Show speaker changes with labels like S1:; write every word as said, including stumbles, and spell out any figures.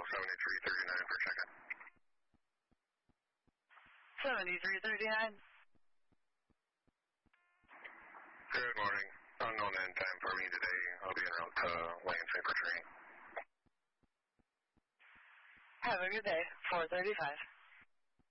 S1: seventy-three thirty-nine for check-in.
S2: seventy-three thirty-nine.
S1: Good morning. Unknown end time for me today. I'll be en route to Lansing for training.
S2: Have a good day. four thirty-five.